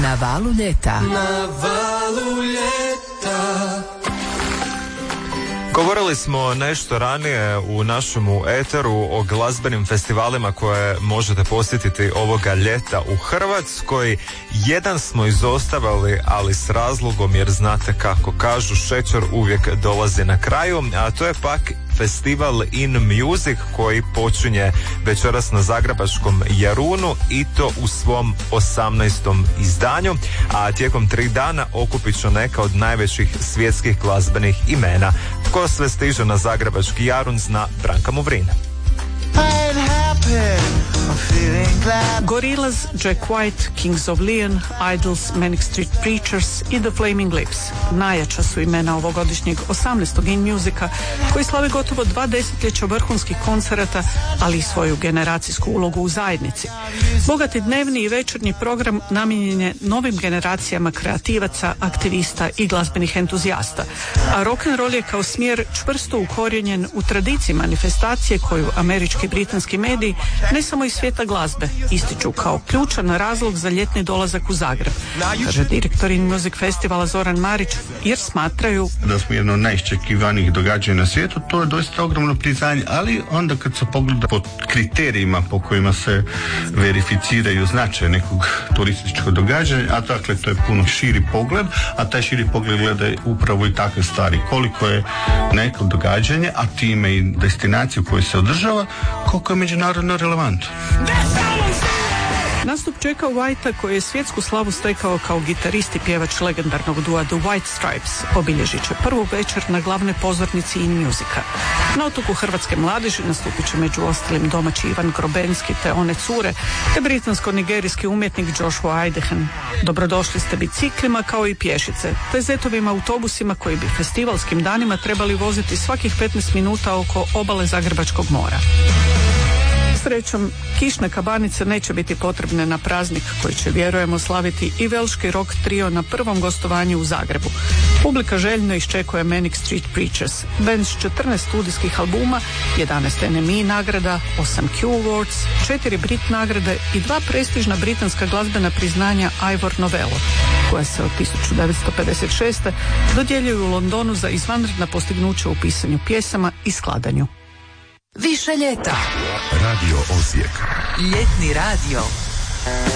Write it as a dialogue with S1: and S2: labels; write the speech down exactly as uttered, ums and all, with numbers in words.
S1: Na valu ljeta.
S2: Na valu ljeta.
S3: Govorili smo nešto ranije u našemu eteru o glazbenim festivalima koje možete posjetiti ovoga ljeta u Hrvatskoj. Jedan smo izostavili, ali s razlogom, jer znate kako kažu, šećer uvijek dolazi na kraju, a to je pak Festival in Music koji počinje večeras na zagrebačkom Jarunu i to u svom osamnaestom izdanju, a tijekom tri dana okupit će neka od najvećih svjetskih glazbenih imena. Tko sve stiže na zagrebački Jarun zna Branka Muvrina.
S4: Gorillaz, Jack White, Kings of Leon, Idols, Manic Street Preachers i The Flaming Lips najjača su imena ovogodišnjeg osamnaestog in musika koji slavi gotovo dva desetljeća vrhunskih koncerata, ali i svoju generacijsku ulogu u zajednici. Bogati dnevni i večernji program namijenjen je novim generacijama kreativaca, aktivista i glazbenih entuzijasta, a rock'n'roll je kao smjer čvrsto ukorijenjen u tradiciji manifestacije koju američki i britanski mediji, ne samo iz svijeta glazbe, ističu kao ključan razlog za ljetni dolazak u Zagreb, kaže direktor in Music festivala Zoran Marić, jer smatraju
S5: da smo jedno od najiščekivanijih događanja na svijetu. To je doista ogromno priznanje, ali onda kad se pogleda po kriterijima po kojima se verificiraju značaj nekog turističkog događanja, a dakle to je puno širi pogled, a taj širi pogled gleda upravo i takve stvari, koliko je neko događanje, a time i destinaciju koju se održava, koliko je međunarodno relevantno.
S4: Nastup Jacka Whitea, koji je svjetsku slavu stekao kao gitarist i pjevač legendarnog dua The White Stripes, obilježit će prvu večer na glavnoj pozornici in musika. Na otoku hrvatske mladeži nastupit će među ostalim domaći Ivan Grobenski te One cure, te britansko-nigerijski umjetnik Joshua Idehen. Dobrodošli ste biciklima kao i pješice, te zetovim autobusima koji bi festivalskim danima trebali voziti svakih petnaest minuta oko obale Zagrebačkog mora. Srećom, kišne kabanice neće biti potrebne na praznik koji će, vjerujemo, slaviti i velški rock trio na prvom gostovanju u Zagrebu. Publika željno iščekuje Manic Street Preachers, band s četrnaest studijskih albuma, jedanaest N M E nagrada, osam Q Awards, četiri Brit nagrade i dva prestižna britanska glazbena priznanja Ivor Novello, koja se od tisuću devetsto pedeset šeste. dodjeljuju u Londonu za izvanredna postignuća u pisanju pjesama i skladanju.
S1: Više ljeta.
S6: Radio Osijek.
S1: Ljetni radio.